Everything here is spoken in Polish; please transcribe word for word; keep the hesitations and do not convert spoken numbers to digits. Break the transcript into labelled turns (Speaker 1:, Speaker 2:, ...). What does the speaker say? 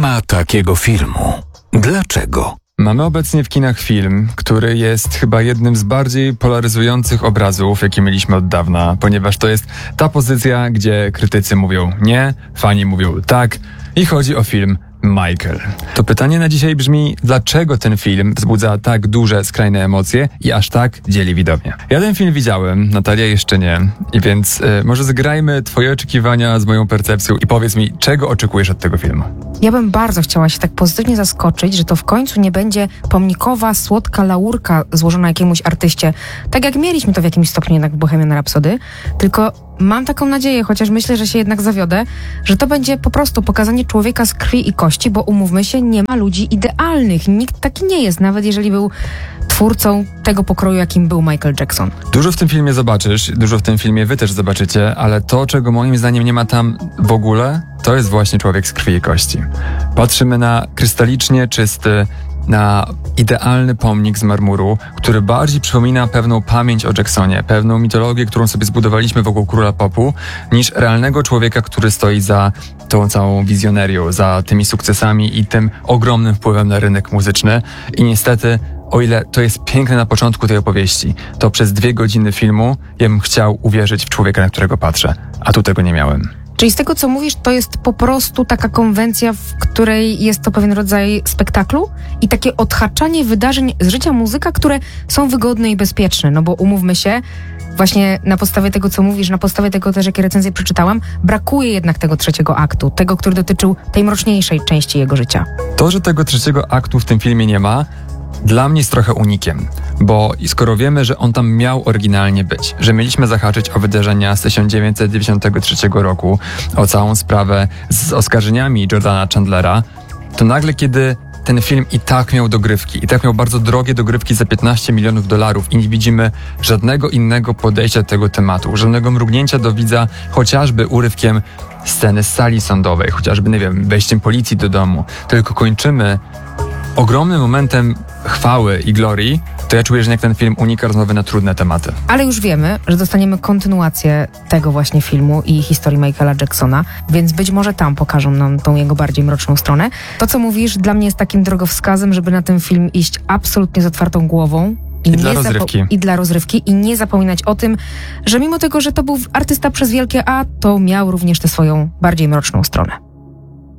Speaker 1: ma takiego filmu. Dlaczego?
Speaker 2: Mamy obecnie w kinach film, który jest chyba jednym z bardziej polaryzujących obrazów, jakie mieliśmy od dawna, ponieważ to jest ta pozycja, gdzie krytycy mówią nie, fani mówią tak i chodzi o film Michael. To pytanie na dzisiaj brzmi, dlaczego ten film wzbudza tak duże, skrajne emocje i aż tak dzieli widownię? Ja ten film widziałem, Natalia jeszcze nie, i więc y, może zgrajmy twoje oczekiwania z moją percepcją i powiedz mi, czego oczekujesz od tego filmu?
Speaker 3: Ja bym bardzo chciała się tak pozytywnie zaskoczyć, że to w końcu nie będzie pomnikowa, słodka laurka złożona jakiemuś artyście, tak jak mieliśmy to w jakimś stopniu jednak w Bohemian Rhapsody, tylko mam taką nadzieję, chociaż myślę, że się jednak zawiodę, że to będzie po prostu pokazanie człowieka z krwi i kości, bo umówmy się, nie ma ludzi idealnych. Nikt taki nie jest, nawet jeżeli był twórcą tego pokroju, jakim był Michael Jackson.
Speaker 2: Dużo w tym filmie zobaczysz, dużo w tym filmie wy też zobaczycie, ale to, czego moim zdaniem nie ma tam w ogóle, to jest właśnie człowiek z krwi i kości. Patrzymy na krystalicznie czysty, na idealny pomnik z marmuru, który bardziej przypomina pewną pamięć o Jacksonie, pewną mitologię, którą sobie zbudowaliśmy wokół króla popu, niż realnego człowieka, który stoi za tą całą wizjonerią, za tymi sukcesami i tym ogromnym wpływem na rynek muzyczny. I niestety, o ile to jest piękne na początku tej opowieści, to przez dwie godziny filmu ja bym chciał uwierzyć w człowieka, na którego patrzę, a tu tego nie miałem.
Speaker 3: Czyli z tego, co mówisz, to jest po prostu taka konwencja, w której jest to pewien rodzaj spektaklu i takie odhaczanie wydarzeń z życia muzyka, które są wygodne i bezpieczne. No bo umówmy się, właśnie na podstawie tego, co mówisz, na podstawie tego też, jakie recenzje przeczytałam, brakuje jednak tego trzeciego aktu, tego, który dotyczył tej mroczniejszej części jego życia.
Speaker 2: To, że tego trzeciego aktu w tym filmie nie ma, dla mnie jest trochę unikiem, bo skoro wiemy, że on tam miał oryginalnie być, że mieliśmy zahaczyć o wydarzenia z tysiąc dziewięćset dziewięćdziesiątego trzeciego roku, o całą sprawę z oskarżeniami Jordana Chandlera, to nagle, kiedy ten film i tak miał dogrywki, i tak miał bardzo drogie dogrywki za piętnaście milionów dolarów i nie widzimy żadnego innego podejścia do tego tematu, żadnego mrugnięcia do widza, chociażby urywkiem sceny z sali sądowej, chociażby, nie wiem, wejściem policji do domu, tylko kończymy ogromnym momentem chwały i glorii, to ja czuję, że jak ten film unika rozmowy na trudne tematy.
Speaker 3: Ale już wiemy, że dostaniemy kontynuację tego właśnie filmu i historii Michaela Jacksona, więc być może tam pokażą nam tą jego bardziej mroczną stronę. To, co mówisz, dla mnie jest takim drogowskazem, żeby na ten film iść absolutnie z otwartą głową. I,
Speaker 2: I dla rozrywki.
Speaker 3: I dla rozrywki. I nie zapominać o tym, że mimo tego, że to był artysta przez wielkie A, to miał również tę swoją bardziej mroczną stronę.